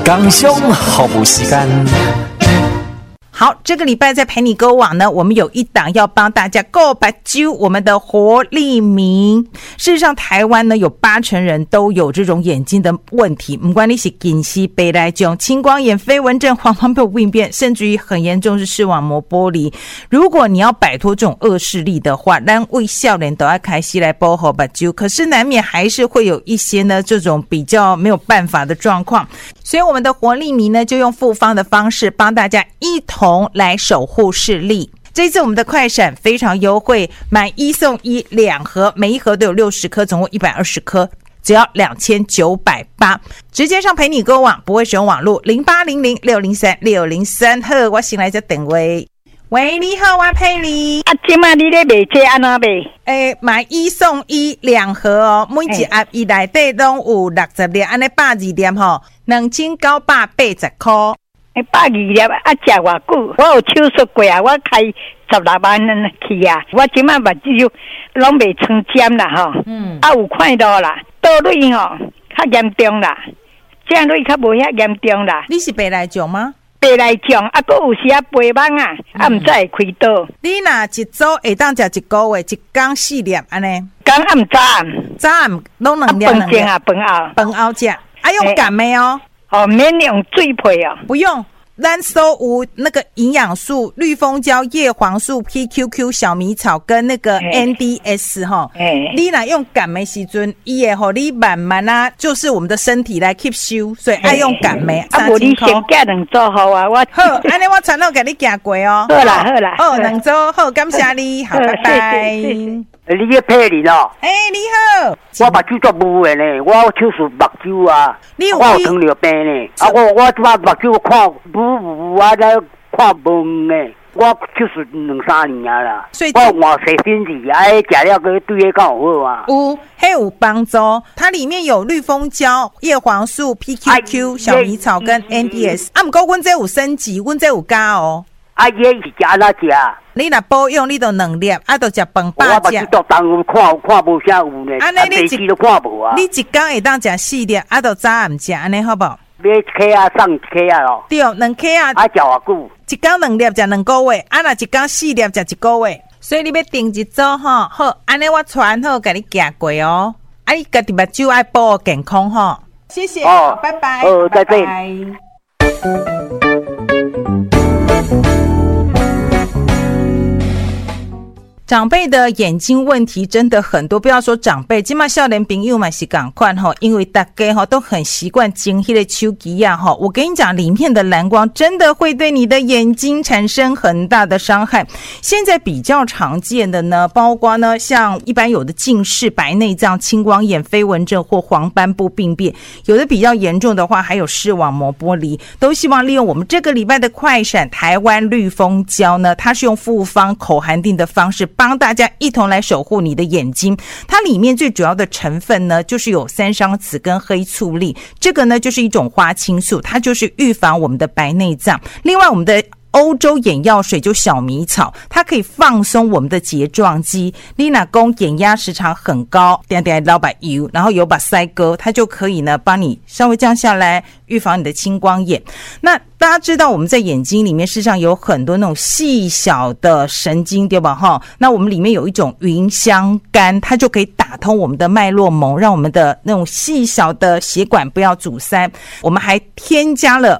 工商服务时间。 好，这个礼拜在陪你购网呢，我们有一档要帮大家购把揪我们的活力明。事实上，台湾呢有80%人都有这种眼睛的问题，不管你是近视、白内障、青光眼、飞蚊症、黄斑部病变，甚至于很严重是视网膜剥离。如果你要摆脱这种恶视力的话，咱为少年都要开始来保护把揪，可是难免还是会有一些呢这种比较没有办法的状况。所以我们的活力明呢，就用复方的方式帮大家一同来守护视力。这次我们的快闪非常优惠，买1送1，2盒，每一盒都有60颗，总共120颗，只要2980，直接上陪你购网，不会使用网络，0800603603。好，我先来这电话。喂，你好，我佩妮。 现在你在卖这安怎卖？ 买1送1，2盒哦，每一盒伊内底拢有60粒，安尼120粒吼，2980块。 120粒啊，食偌久？我有手术过啊，我开16万去啊。我现在目睭拢袂撑尖啦吼，有看到啦，倒蕊吼较严重啦，这蕊较无遐严重啦。 你是白内障吗？ 白内障啊，还有时肥蚊啊，唔知会开刀。 你若一周会当食1个月，一天4粒安尼？ 刚暗早暗拢2粒。 饭前啊，饭后食，用干的哦。 免用水配哦， 不用。咱所有那个营养素，绿蜂胶、叶黄素、PQQ、小米草跟那个 NDS 哈，你若用感的时阵，伊会互你慢慢啊，就是我们的身体来吸收，所以爱用感的。 啊，无你先嫁2组好啊，我好，安尼我传到给你行过哦。 好啦， 哦，2组好，感谢你，好，拜拜。 你个佩妮哦， 你好， 我目睭足污的呢，我手术目睭啊，我有糖尿病呢，我即摆目睭看污啊，再看蒙呢，我手术2-3年啊啦，我换洗身子，食了个对个较好啊。 有帮助，它里面有绿蜂胶、叶黄素、PQQ、小米草跟 NDS。不过阮这有升级，阮这有加哦。 也是食哪食？ 你若保养，你就2粒，就食饭饱食。 我目睭都当看无啥有呢，电视都看无啊。 你一天会当食4粒，就早暗食，安尼好不好？ 买1颗啊，送1颗啊咯。 对，2颗啊。 食偌久？ 一天2粒食2个月，若一天4粒食1个月。所以你要订1组吼，好，安尼我传好，给你行过哦。你家己目睭爱保健康吼。谢谢，拜拜。 再见。 拜拜。长辈的眼睛问题真的很多，不要说长辈，现在少年朋友嘛是同款齁，因为大家齁都很习惯盯那个手机啊齁。我跟你讲，里面的蓝光真的会对你的眼睛产生很大的伤害。现在比较常见的呢，包括呢像一般有的近视、白内障、青光眼、飞蚊症或黄斑部病变，有的比较严重的话还有视网膜剥离。都希望利用我们这个礼拜的快闪台湾绿蜂胶呢，它是用复方口含定的方式帮大家一同来守护你的眼睛。它里面最主要的成分呢，就是有3商子跟黑醋栗，这个呢就是一种花青素，它就是预防我们的白内障。另外我们的欧洲眼药水就小米草，它可以放松我们的睫状肌。你若说眼压时常很高，点点老把油，然后有把腮沟，它就可以呢帮你稍微降下来，预防你的青光眼。那大家知道我们在眼睛里面事实上有很多那种细小的神经，对吧齁？那我们里面有一种芸香苷，它就可以打通我们的脉络膜，让我们的那种细小的血管不要阻塞。我们还添加了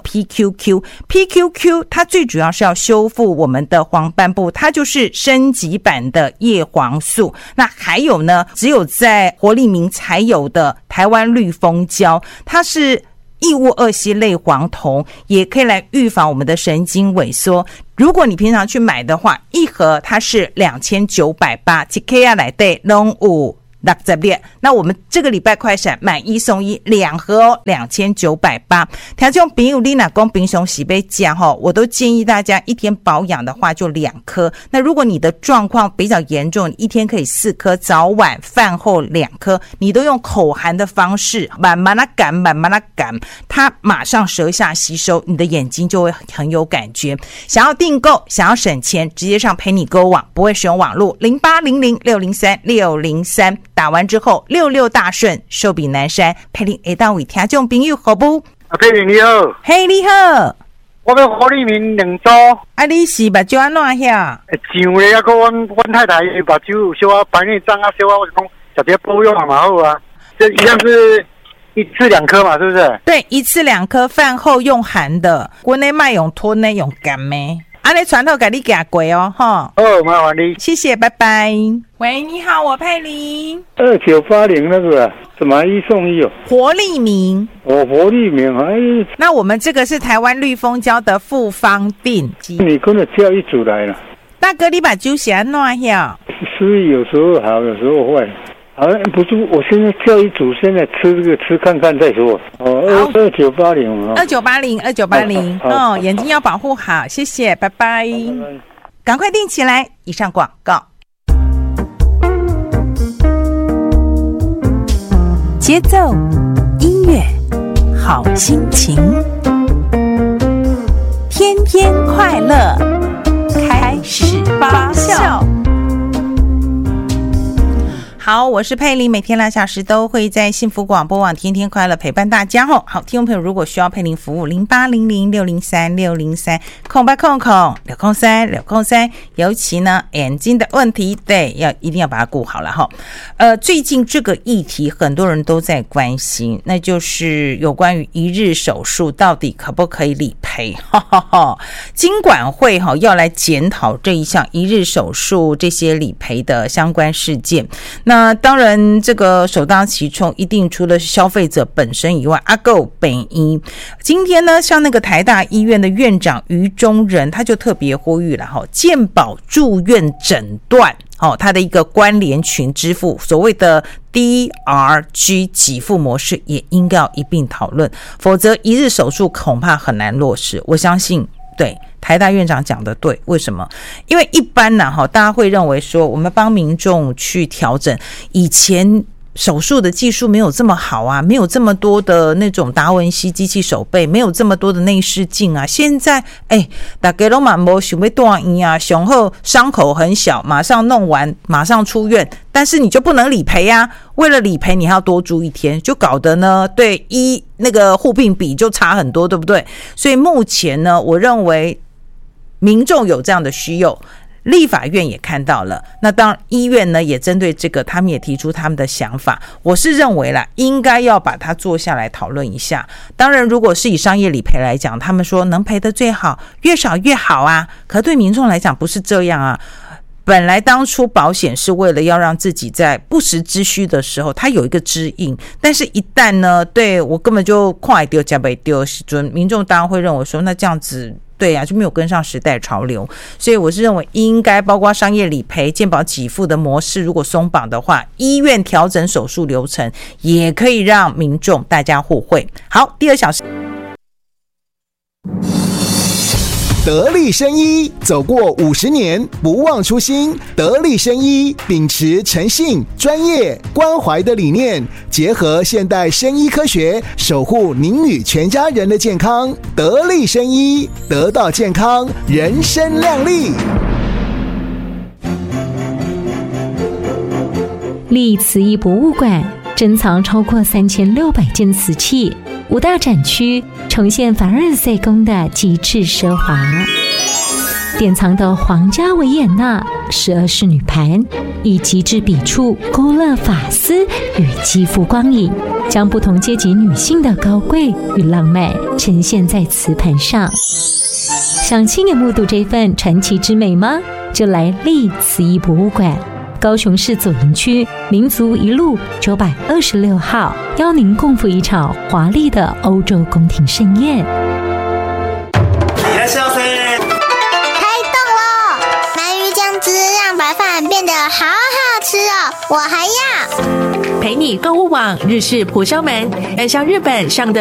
PQQ， 它最主要是要修复我们的黄斑部，它就是升级版的叶黄素。那还有呢，只有在活力明才有的台湾绿蜂胶，它是异物2烯类黄酮，也可以来预防我们的神经萎缩。如果你平常去买的话，一盒它是2980，一颗内底拢有60粒。那我们这个礼拜快闪买1送1，2盒哦，2980。听众朋友，你若讲平常时要吃吼，我都建议大家一天保养的话就2颗。那如果你的状况比较严重，一天可以4颗，早晚饭后2颗，你都用口含的方式，慢慢的赶，它马上舌下吸收，你的眼睛就会很有感觉。想要订购，想要省钱，直接上陪你购网，不会使用网络，0800603603，打完之后66大顺，寿比南山，陪你下到位听众朋友好不？ 佩玲你好， 嘿，你好， 我要胡立明2组。 你是目睭安怎遐？ 上咧，还有阮太太目睭有小啊白内障啊，小啊，我是讲食这保养嘛好啊。这一样是1次2颗嘛，是不是？ 对，1次2颗，饭后用含的，国内卖用吞的用干咩？你传头给你寄过哦，哈。 哦，麻烦你， 谢谢，拜拜。喂，你好，我佩玲。 2980那个什么1送1哦？ 活力明。 活力明， 那我们这个是台湾绿蜂胶的复方定剂。 你跟着叫一组来了。 大哥，你把酒写安怎遐？ 是有时候好，有时候坏。不是，我现在叫一组，现在吃这个吃看看再说。2980， 眼睛要保护好，谢谢，拜拜。赶快订起来。以上广告。节奏，音乐，好心情，天天快乐，开始发酵。好，我是佩玲，每天2小时都会在幸福广播网天天快乐陪伴大家哦。好，听众朋友如果需要佩玲服务，0800603603空603，尤其呢眼睛的问题，对，一定要把它顾好了哈。最近这个议题很多人都在关心，那就是有关于一日手术到底可不可以理赔？金管会要来检讨这一项一日手术这些理赔的相关事件。那当然这个首当其冲一定除了消费者本身以外，本医今天呢，像那个台大医院的院长于中仁他就特别呼吁了健保住院诊断它的一个关联群支付，所谓的 DRG 给付模式也应该要一并讨论，否则一日手术恐怕很难落实。我相信对台大院长讲的对，为什么？因为一般大家会认为说我们帮民众去调整，以前手术的技术没有这么好啊，没有这么多的那种达文西机器手背，没有这么多的内视镜啊。现在大家都蛮没想要大医啊，雄厚伤口很小，马上弄完马上出院，但是你就不能理赔啊。为了理赔你还要多住1天，就搞得呢对那个护病比就差很多，对不对？所以目前呢，我认为民众有这样的需要，立法院也看到了，那当然医院呢也针对这个他们也提出他们的想法。我是认为啦，应该要把它坐下来讨论一下。当然如果是以商业理赔来讲，他们说能赔的最好，越少越好啊，可对民众来讲不是这样啊。本来当初保险是为了要让自己在不时之需的时候它有一个支应，但是一旦呢对我根本就快丢加倍丢时准，民众当然会认为说那这样子对啊，就没有跟上时代潮流。所以我是认为应该包括商业理赔、健保给付的模式，如果松绑的话，医院调整手术流程也可以让民众大家互惠。好，第2小时得力生医走过50年，不忘初心。得力生医秉持诚信、专业、关怀的理念，结合现代生医科学，守护您与全家人的健康。得力生医，得到健康，人生亮丽。 立慈医博物馆珍藏超过3600件瓷器，5大展区呈现凡尔赛宫的极致奢华，典藏的皇家维也纳12仕女盘，以极致笔触勾勒发丝与肌肤光影，将不同阶级女性的高贵与浪漫呈现在瓷盘上。想亲眼目睹这份传奇之美吗？就来立慈医博物馆。高雄市左营区民族一路926号，邀您共赴一场华丽的欧洲宫廷盛宴。 开动喽！鳗鱼酱汁让白饭变得好好吃哦，我还要。 陪你购物网日式婆烧鳗，按照日本上的